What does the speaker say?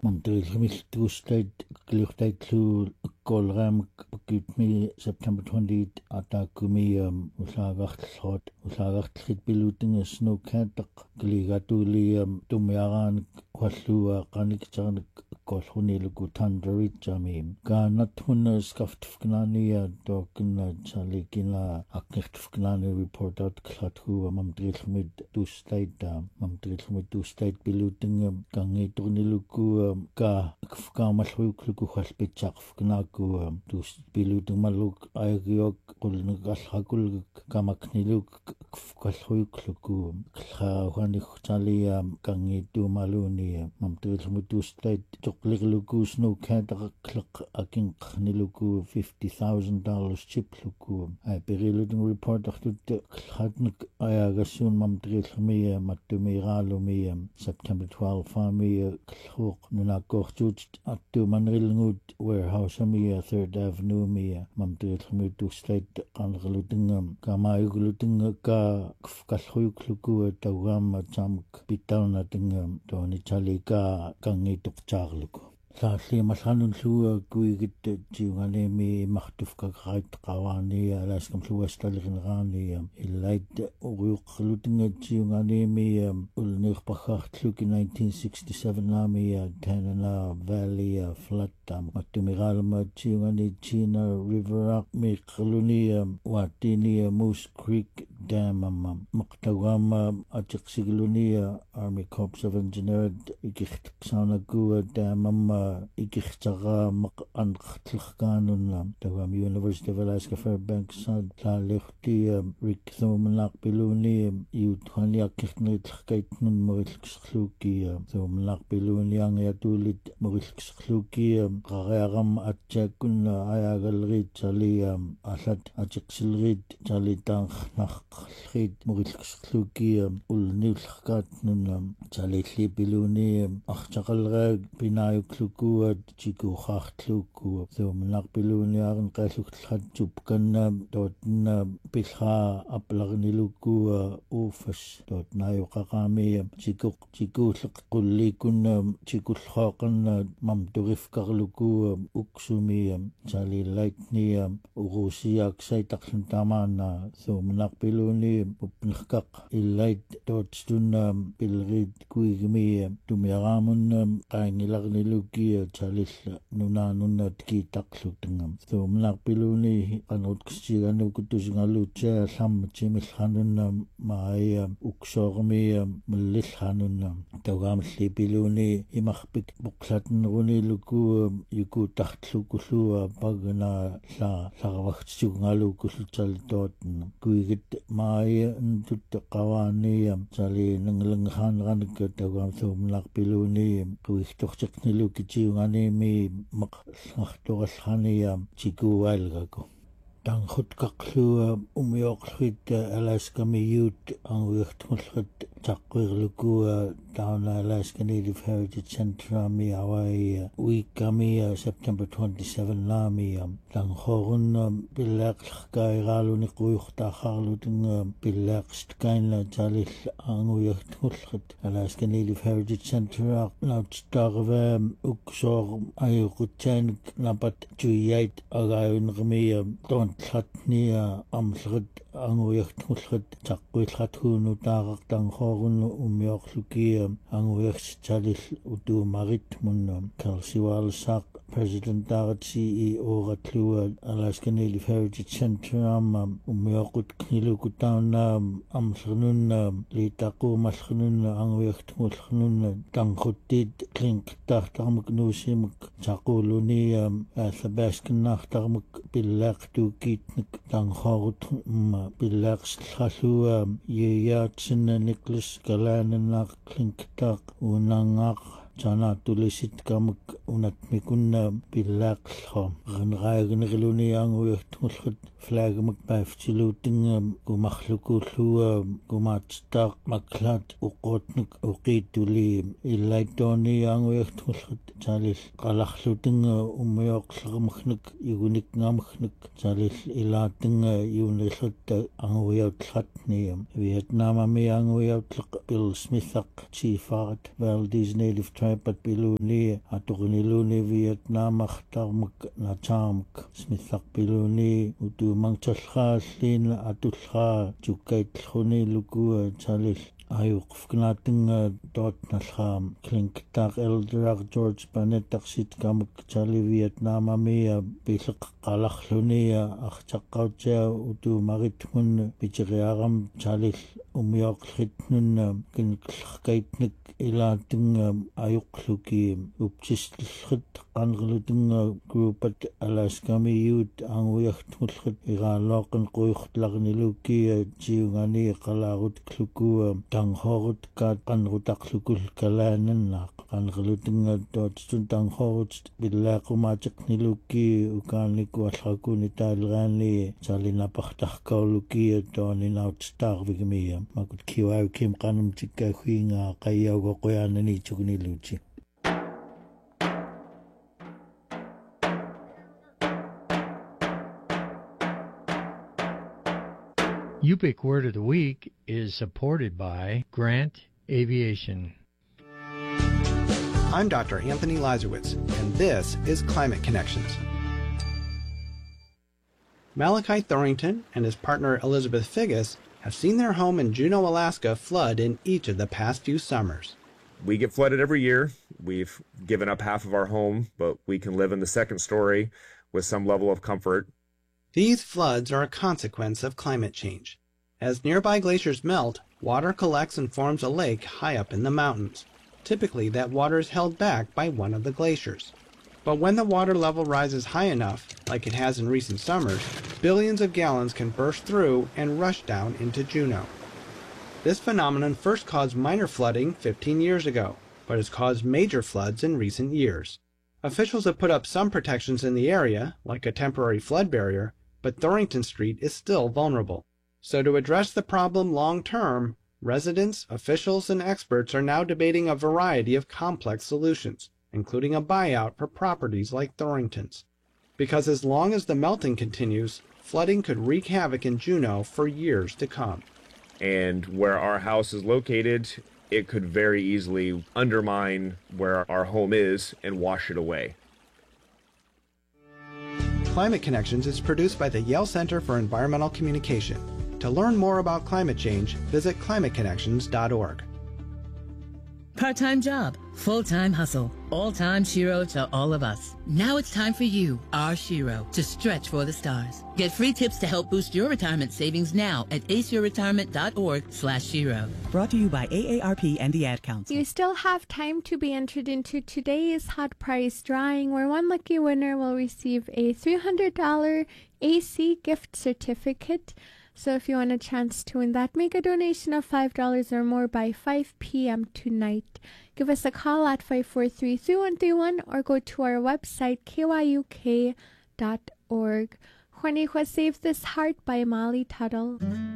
mamterilmiltuustait kliurtaitlu kolraamak pakutmi September 20 ataakumi ulaagartlit pilutinga snowcat kligatuli tumiaraanik wallua qaniktarnik kolhuniluku tandarit jamim kaanat hunna skaftfknaania tokinna chalikina aknirtfknani report out klathu mamterilmit tuustait pilutinga kangiturniluku ka kfkaamalluukluku khalpitsaqfknaaku tuus pilutingmaluk aigiok qulnugalhakulguk kamakniluk kfkalluyukluku khlauhanigtalia kangitumaluni mamterilmit tuustait toqliqluku snowcataqaqleq akinqniluku $50,000 chipluku ai periluting report artut khatnik ayagassuun mamterilmia mattumiiraalumi September 12 fami khuq nunakkortuut attuumanrilnguut warehouse amia 3rd Avenue mia mamterilmi tuustait qanerlutingam kamaayuglutinga ka kfkalluyukluku taugaama taamuk pittaunatingam tooni chalika kangituqtaarluku Saatli malhanun lua kuigit tiunganemi mahtufkakrait qawaani alaskam luastalirneraani illait uriuqlutinga tiunganemi ulnirpakhartluki 1967 naami Tanana Valley flood mattumiraalma tiungani China River miqluni watini Moose Creek Dam maqtawama atiqsigluni Army Corps of Engineers ikirtsaanaku dam ikirtara maq anqtllerkaanunna tawam University of Alaska Fairbanks laalirti Rick Thumanaqpiluni yuutwaniakkirtneritlerkaitnun morilkserluki Thumanaqpiluniangiatulit morilkserluki qariaram atjaakkunna ayaagallerit sali allat atiqsillerit sali taanqnarqerrit morilkserluki ulniullerkaatnunna salilli piluni artaqalraag pinayukluku tikuuqaartluku Thumanaqpiluniaaren qallugtlatsup kanna tootna pilha aplarniluku uufas tootnaayuqaqaami tikuulleq qulliikunna tikullhooqanna mamturifkarluku uksumi salillaitni uruusiaaksaitarlun tamaana Thumanaqpiluni upnerkaq illait tootstunna pilrit kuigmi tumiaraamunna qaangilarniluki salilla nunaanunnaat kiitaqlutangam Thumanaqpiluni qanerutkistiganuku tusingaluutsia allammatimillhanunna maaya uksoormi mullillhanunna tawaamalli piluni imarpik puqlatneruniluku yukutartlukullua pagna laravagtisugngalukullutalitootna kuigit maaya ntut qawaaniya sali nangalangahaaneranika tawaam Thumanaqpiluni kuigtortiqniluki tiunganimi maqlartorallhania tikuuaalgaku tanhutkaqlua umioqluit Alaskami youth anguirtngullut taqqirlukua tauna Alaska Native Heritage Center ami Hawaii weekami September 27 naami tanghorunna pilleaqlerkairaaluni quyurtaaqarlutinga pilleaqstkainla talil anguirtngullut Alaska Native Heritage Center nautstaarva uksoor ayuqutaanik napat tuyait agaayunnermia tontlatnia amleret anguirtngullut taqquillrathuunu taaqartanghorunnu umioqlukia anguirstalil utuumarit munna Kalsiwaalsaaq President Tarot CEO Ratlua Alaska Native Heritage Center umioqut knilukutauna amlernunna liitaquumalernunna anguirtngullerunna tanquttiit klinktartarmuk nuusimuk taquluni aalabaskinnaartarmuk pillaaqtuukiitnik tanghorut pillaaqsllrallua yeyaatsinna Nicholas Galananaaq klinktaaq unaangaaq Janatulisit kamuk unatmikunna pillaaqllra qanraagnirluni anguirtngullut flagmak paaftiluutinga kumarlukullua kumaatstaaq maklat uqootnik uqiituli illaittooni anguirtngullut salil qalarlutinga umioqlermagnik igunikngamagnik salil ilaatinga yuunillutta anguiautlatni Vietnamami anguiautleq Bill Smithaq Chief Art Valdez Native Traipat Piluni, Aturiniluni, Vietnam, Achtarmak, Nacharmak, Smithak Piluni, Utu Mangchalha, Lin, Atulha, Jukait Huni, Luku, Chalil. Ayuk fknating dot nalham klinktak eldrag George Panetak sit kamak Charlie Vietnam amia bilik qalakhluniya achaqautia utu maritmun bichiriagam Charlie umiaqlitnun kinklkaitnik ilating ayuqluki upchislkhit qanrluting grupat alaskami yut anguyaqtmulkhit iraloqan quyuxtlagniluki jiungani qalagut kluku tanghorut ka qanrutaqlukul kalaananaq qanrlutinga tootsun tanghorut billaqumachaqniluki ukaaniku allaquni taalgaani salinapaqtarkauluki tooninautstaarvigmiya makut kiwau kim qanumtikkahuinga qayyauga qoyaanani chukniluchi. Yupik Word of the Week is supported by Grant Aviation. I'm Dr. Anthony Lazarowitz, and this is Climate Connections. Malachi Thorington and his partner Elizabeth Figgis have seen their home in Juneau, Alaska flood in each of the past few summers. We get flooded every year. We've given up half of our home, but we can live in the second story with some level of comfort. These floods are a consequence of climate change. As nearby glaciers melt, water collects and forms a lake high up in the mountains. Typically, that water is held back by one of the glaciers. But when the water level rises high enough, like it has in recent summers, billions of gallons can burst through and rush down into Juneau. This phenomenon first caused minor flooding 15 years ago, but has caused major floods in recent years. Officials have put up some protections in the area, like a temporary flood barrier, but Thorington Street is still vulnerable. So to address the problem long-term, residents, officials, and experts are now debating a variety of complex solutions, including a buyout for properties like Thorington's. Because as long as the melting continues, flooding could wreak havoc in Juneau for years to come. And where our house is located, it could very easily undermine where our home is and wash it away. Climate Connections is produced by the Yale Center for Environmental Communication. To learn more about climate change, visit climateconnections.org. Part-time job, full-time hustle, all-time Shiro to all of us. Now it's time for you, our Shiro, to stretch for the stars. Get free tips to help boost your retirement savings now at aceyourretirement.org/Shiro. Brought to you by AARP and the Ad Council. You still have time to be entered into today's hot prize drawing, where one lucky winner will receive a $300 AC gift certificate. So if you want a chance to win that, make a donation of $5 or more by 5 p.m. tonight. Give us a call at 543-3131 or go to our website, kyuk.org. Juanico Save This Heart by Molly Tuttle.